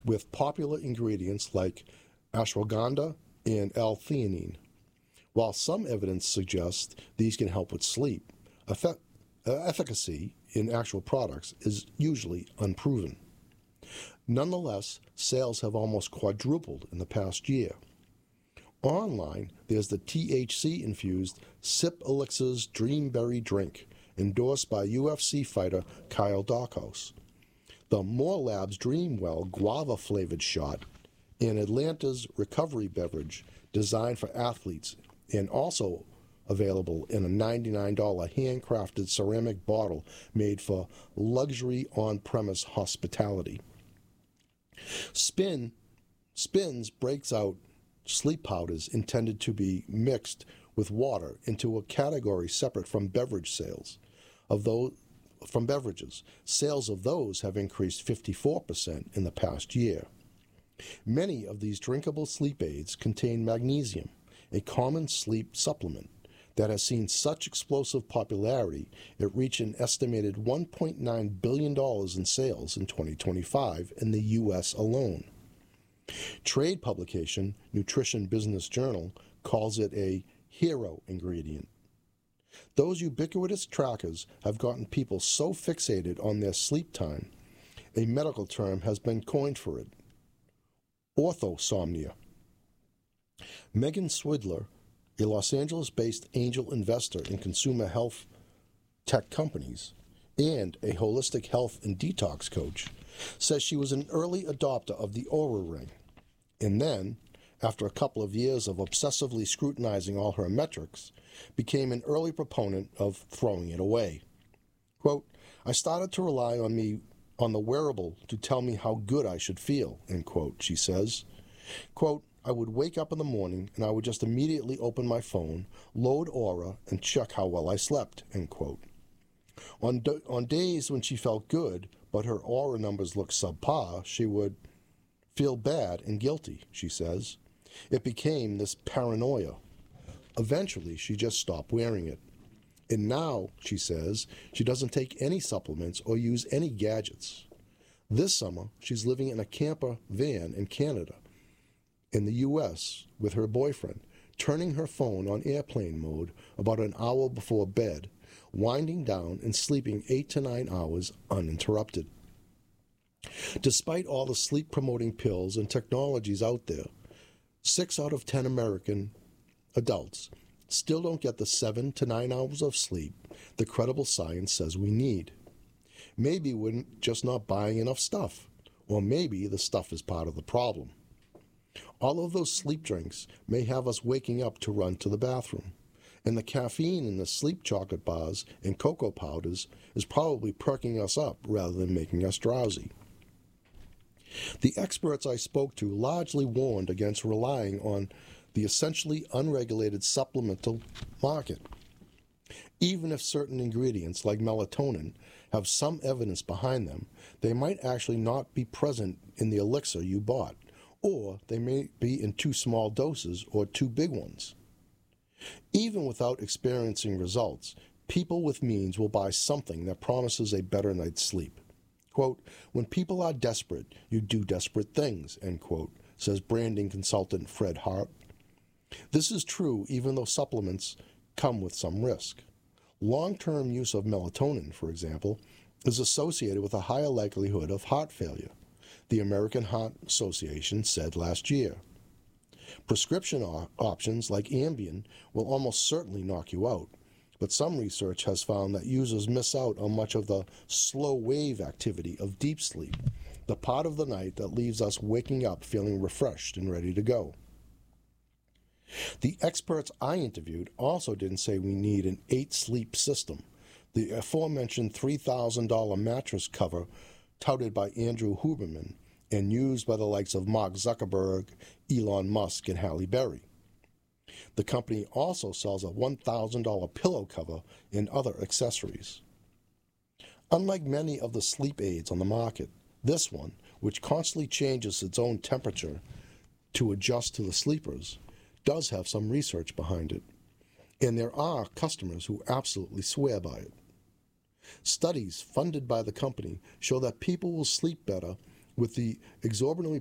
with popular ingredients like ashwagandha and L-theanine. While some evidence suggests these can help with sleep, efficacy in actual products is usually unproven. Nonetheless, sales have almost quadrupled in the past year. Online, there's the THC-infused Sip Elixir's Dreamberry drink, endorsed by UFC fighter Kyle Darkhouse. The More Labs Dreamwell guava-flavored shot, and Atlanta's recovery beverage designed for athletes and also available in a $99 handcrafted ceramic bottle made for luxury on-premise hospitality. Spins breaks out sleep powders intended to be mixed with water into a category separate from beverage sales. From beverages, sales of those have increased 54% in the past year. Many of these drinkable sleep aids contain magnesium, a common sleep supplement that has seen such explosive popularity it reached an estimated $1.9 billion in sales in 2025 in the U.S. alone. Trade publication Nutrition Business Journal calls it a hero ingredient. Those ubiquitous trackers have gotten people so fixated on their sleep time, a medical term has been coined for it: orthosomnia. Megan Swidler, a Los Angeles-based angel investor in consumer health tech companies and a holistic health and detox coach, says she was an early adopter of the Oura Ring, and then, after a couple of years of obsessively scrutinizing all her metrics, became an early proponent of throwing it away. Quote, "I started to rely on the wearable to tell me how good I should feel," end quote, she says. Quote, "I would wake up in the morning and I would just immediately open my phone, load Oura, and check how well I slept," end quote. On days when she felt good, but her Oura numbers looked subpar, she would feel bad and guilty, she says. It became this paranoia. Eventually, she just stopped wearing it. And now, she says, she doesn't take any supplements or use any gadgets. This summer, she's living in a camper van in Canada, in the U.S., with her boyfriend, turning her phone on airplane mode about an hour before bed, winding down and sleeping 8 to 9 hours uninterrupted. Despite all the sleep-promoting pills and technologies out there, 6 out of 10 American adults still don't get the 7 to 9 hours of sleep the credible science says we need. Maybe we're just not buying enough stuff, or maybe the stuff is part of the problem. All of those sleep drinks may have us waking up to run to the bathroom, and the caffeine in the sleep chocolate bars and cocoa powders is probably perking us up rather than making us drowsy. The experts I spoke to largely warned against relying on the essentially unregulated supplemental market. Even if certain ingredients, like melatonin, have some evidence behind them, they might actually not be present in the elixir you bought, or they may be in too small doses or too big ones. Even without experiencing results, people with means will buy something that promises a better night's sleep. Quote, "When people are desperate, you do desperate things," end quote, says branding consultant Fred Hart. This is true even though supplements come with some risk. Long-term use of melatonin, for example, is associated with a higher likelihood of heart failure, the American Heart Association said last year. Prescription options like Ambien will almost certainly knock you out, but some research has found that users miss out on much of the slow wave activity of deep sleep, the part of the night that leaves us waking up feeling refreshed and ready to go. The experts I interviewed also didn't say we need an 8-sleep system, the aforementioned $3,000 mattress cover touted by Andrew Huberman and used by the likes of Mark Zuckerberg, Elon Musk, and Halle Berry. The company also sells a $1,000 pillow cover and other accessories. Unlike many of the sleep aids on the market, this one, which constantly changes its own temperature to adjust to the sleepers, does have some research behind it, and there are customers who absolutely swear by it. Studies funded by the company show that people will sleep better with the exorbitantly